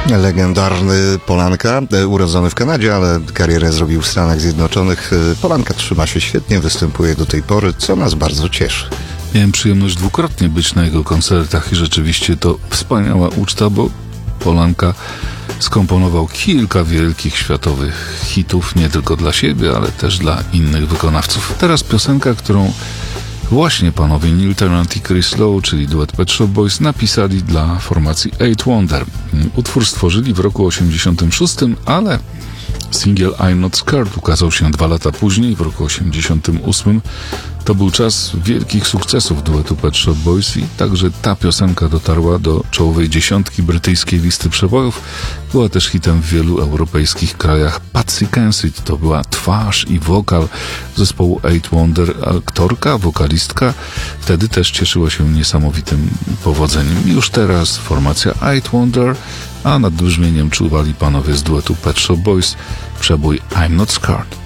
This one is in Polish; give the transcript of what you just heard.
Legendarny Polanka, urodzony w Kanadzie, ale karierę zrobił w Stanach Zjednoczonych. Polanka trzyma się świetnie, występuje do tej pory, co nas bardzo cieszy. Miałem przyjemność dwukrotnie być na jego koncertach i rzeczywiście to wspaniała uczta, bo Polanka skomponował kilka wielkich światowych hitów, nie tylko dla siebie, ale też dla innych wykonawców. Teraz piosenka, którą właśnie panowie Neil Tennant i Chris Lowe, czyli duet Pet Shop Boys, napisali dla formacji Eight Wonder. Utwór stworzyli w roku 86, ale singiel I'm Not Scared ukazał się 2 lata później, w roku 88. To był czas wielkich sukcesów duetu Pet Shop Boys i także ta piosenka dotarła do czołowej 10 brytyjskiej listy przebojów. Była też hitem w wielu europejskich krajach. Patsy Kensit to była twarz i wokal zespołu Eight Wonder. Aktorka, wokalistka wtedy też cieszyła się niesamowitym powodzeniem. Już teraz formacja Eight Wonder, a nad brzmieniem czuwali panowie z duetu Pet Shop Boys. Przebój I'm Not Scared.